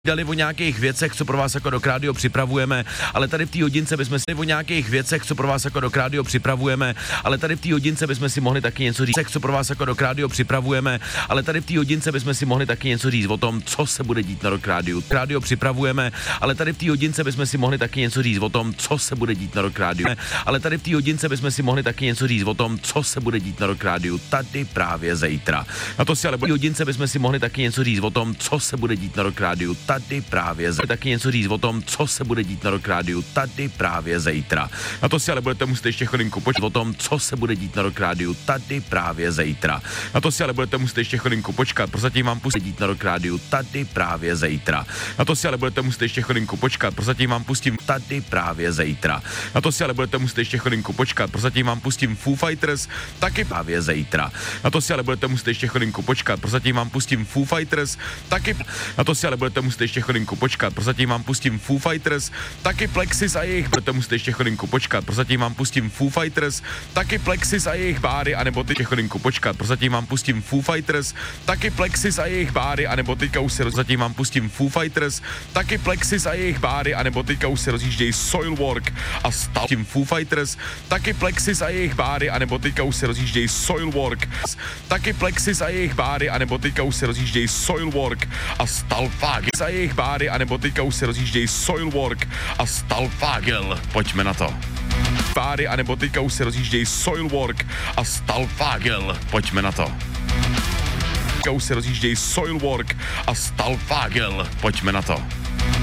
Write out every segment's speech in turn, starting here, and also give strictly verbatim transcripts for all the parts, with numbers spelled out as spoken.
Dali o nějakých věcech, co pro vás jako do rádio připravujeme, ale tady v té hodince bychom si o nějakých věcech, co pro vás jako do rádio připravujeme, ale tady v té hodince bychom si mohli taky něco říct, co pro vás jako do rádio připravujeme, ale tady v té hodince bychom si mohli taky něco říct o tom, co se bude dít na Rock rádiu. Rádio připravujeme, ale tady v té hodince bychom si mohli taky něco říct o tom, co se bude dít na Rock rádiu. Ale tady v té hodince bychom si mohli taky něco říct o tom, co se bude dít na Rock rádiu tady právě zítra. A to si ale v té hodince bychom si mohli taky něco říct o tom, co se bude dít na Rock rádiu tady právě zítra. Taky něco říct o tom, co se bude dít na Rock rádiu tady právě zítra. A to si ale budete muset ještě chvilinku počkat o tom, co se bude dít na Rock rádiu tady právě zítra. A to si ale budete muset ještě chvilinku počkat, prozatím vám pustím dít na Rock rádiu tady právě zítra. A to si ale budete muset ještě chvilinku počkat, prozatím vám pustím tady právě zítra. A to si ale budete muset ještě chvilinku počkat, prozatím vám pustím Foo Fighters taky právě zítra. A to si ale budete muset ještě chvilinku počkat, prozatím vám pustím Foo Fighters taky. A to si ale budete muset ještě chvilinku počkat, prozatím vám pustím Foo Fighters taky Plexis a jejich, budete muset ještě chvilinku počkat, prozatím vám pustím Foo Fighters taky Plexis a jejich báry, anebo ty chvilinku počkat, prozatím vám pustím Foo Fighters taky Plexis a jejich báry, anebo teďka už se rozatím vám pustím Foo Fighters taky Plexis a jejich báry, anebo teďka už se rozjíždějí Soilwork a stal tím Foo Fighters taky Plexis a jejich báry, anebo teďka už se rozjíždějí Soilwork taky Plexis a jejich báry, anebo teďka už se rozjíždějí Soilwork a Stalfagel a jejich báry, anebo teďka už se rozjíždějí Soilwork a Stalfagel. Pojďme na to. Báry, anebo teďka už se rozjíždějí Soilwork a Stalfagel. Pojďme na to. Teďka už se rozjíždějí Soilwork a Stalfagel. Pojďme na to.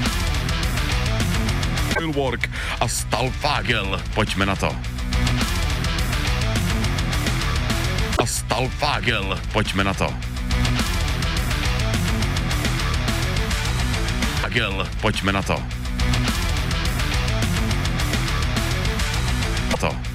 Soilwork a Stalfagel. Pojďme na to. A Stalfagel. Pojďme na to. Pojďme na to. To.